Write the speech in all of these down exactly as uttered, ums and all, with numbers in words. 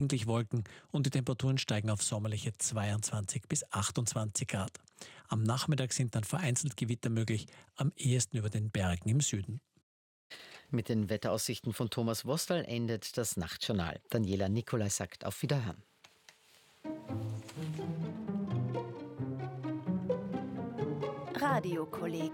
gelegentlich Wolken und die Temperaturen steigen auf sommerliche zweiundzwanzig bis achtundzwanzig Grad. Am Nachmittag sind dann vereinzelt Gewitter möglich, am ehesten über den Bergen im Süden. Mit den Wetteraussichten von Thomas Wostal endet das Nachtjournal. Daniela Nicolai sagt auf Wiederhören. Radiokolleg.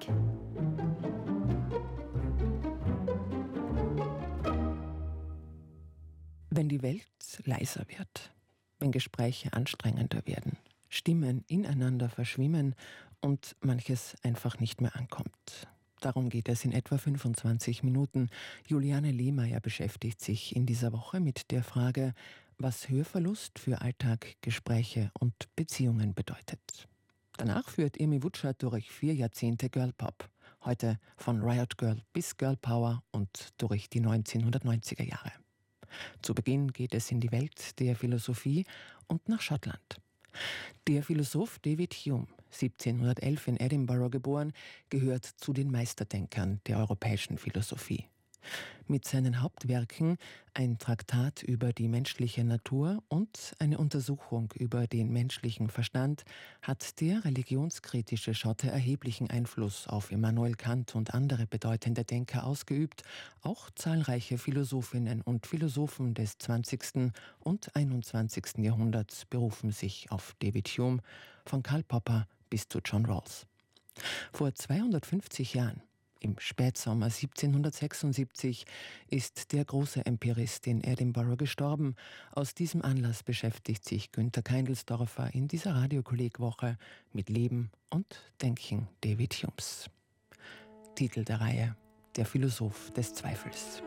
Wenn die Welt leiser wird, wenn Gespräche anstrengender werden, Stimmen ineinander verschwimmen und manches einfach nicht mehr ankommt. Darum geht es in etwa fünfundzwanzig Minuten. Juliane Lehmeier beschäftigt sich in dieser Woche mit der Frage, was Hörverlust für Alltag, Gespräche und Beziehungen bedeutet. Danach führt Irmi Wutschert durch vier Jahrzehnte Girlpop. Heute von Riot Girl bis Girl Power und durch die neunzehnhundertneunziger Jahre. Zu Beginn geht es in die Welt der Philosophie und nach Schottland. Der Philosoph David Hume, siebzehnhundertelf in Edinburgh geboren, gehört zu den Meisterdenkern der europäischen Philosophie. Mit seinen Hauptwerken ein Traktat über die menschliche Natur und eine Untersuchung über den menschlichen Verstand hat der religionskritische Schotte erheblichen Einfluss auf Immanuel Kant und andere bedeutende Denker ausgeübt. Auch zahlreiche Philosophinnen und Philosophen des zwanzigsten und einundzwanzigsten Jahrhunderts berufen sich auf David Hume, von Karl Popper bis zu John Rawls. Vor zweihundertfünfzig Jahren, im Spätsommer siebzehnhundertsechsundsiebzig, ist der große Empirist in Edinburgh gestorben. Aus diesem Anlass beschäftigt sich Günther Keindelsdorfer in dieser Radiokollegwoche mit Leben und Denken David Humes. Titel der Reihe: Der Philosoph des Zweifels.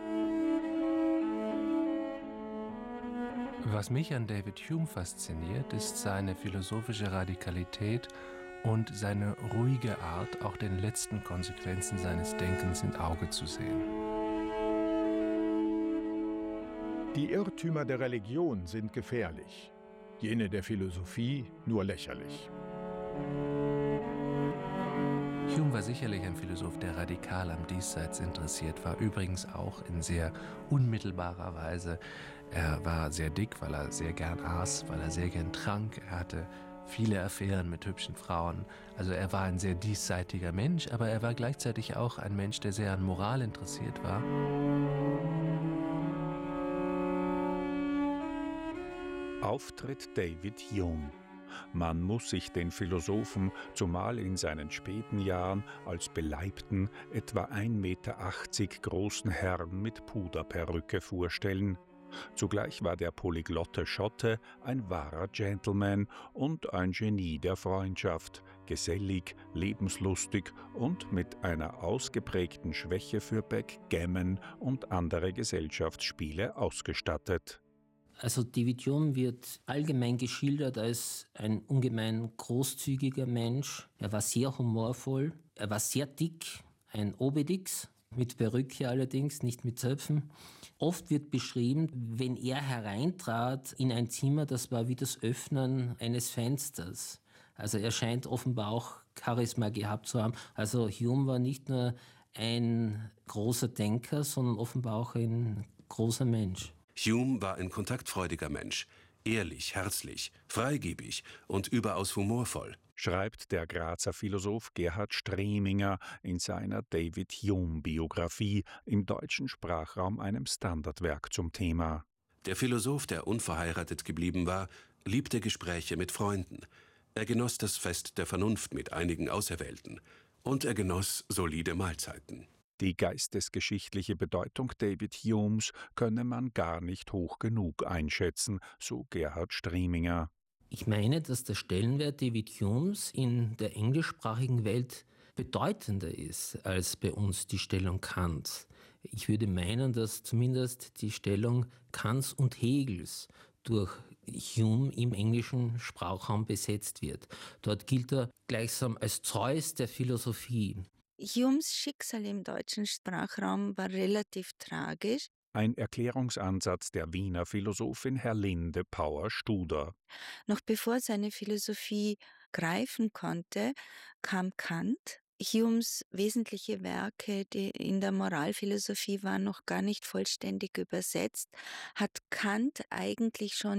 Was mich an David Hume fasziniert, ist seine philosophische Radikalität und seine ruhige Art, auch den letzten Konsequenzen seines Denkens ins Auge zu sehen. Die Irrtümer der Religion sind gefährlich, jene der Philosophie nur lächerlich. Hume war sicherlich ein Philosoph, der radikal am Diesseits interessiert war, übrigens auch in sehr unmittelbarer Weise. Er war sehr dick, weil er sehr gern aß, weil er sehr gern trank. Er hatte viele Affären mit hübschen Frauen. Also er war ein sehr diesseitiger Mensch, aber er war gleichzeitig auch ein Mensch, der sehr an Moral interessiert war. Auftritt David Hume. Man muss sich den Philosophen, zumal in seinen späten Jahren, als beleibten, etwa ein Meter achtzig großen Herrn mit Puderperücke vorstellen. Zugleich war der polyglotte Schotte ein wahrer Gentleman und ein Genie der Freundschaft, gesellig, lebenslustig und mit einer ausgeprägten Schwäche für Backgammon und andere Gesellschaftsspiele ausgestattet. Also David Hume wird allgemein geschildert als ein ungemein großzügiger Mensch. Er war sehr humorvoll, er war sehr dick, ein Obelix, mit Perücke allerdings, nicht mit Zöpfen. Oft wird beschrieben, wenn er hereintrat in ein Zimmer, das war wie das Öffnen eines Fensters. Also er scheint offenbar auch Charisma gehabt zu haben. Also Hume war nicht nur ein großer Denker, sondern offenbar auch ein großer Mensch. Hume war ein kontaktfreudiger Mensch, ehrlich, herzlich, freigebig und überaus humorvoll, schreibt der Grazer Philosoph Gerhard Streminger in seiner David-Hume-Biografie, im deutschen Sprachraum einem Standardwerk zum Thema. Der Philosoph, der unverheiratet geblieben war, liebte Gespräche mit Freunden. Er genoss das Fest der Vernunft mit einigen Auserwählten. Und er genoss solide Mahlzeiten. Die geistesgeschichtliche Bedeutung David Humes könne man gar nicht hoch genug einschätzen, so Gerhard Streminger. Ich meine, dass der Stellenwert David Humes in der englischsprachigen Welt bedeutender ist als bei uns die Stellung Kants. Ich würde meinen, dass zumindest die Stellung Kants und Hegels durch Hume im englischen Sprachraum besetzt wird. Dort gilt er gleichsam als Zeus der Philosophie. Humes Schicksal im deutschen Sprachraum war relativ tragisch. Ein Erklärungsansatz der Wiener Philosophin Herlinde Pauer-Studer. Noch bevor seine Philosophie greifen konnte, kam Kant Humes wesentliche Werke, die in der Moralphilosophie waren noch gar nicht vollständig übersetzt, hat Kant eigentlich schon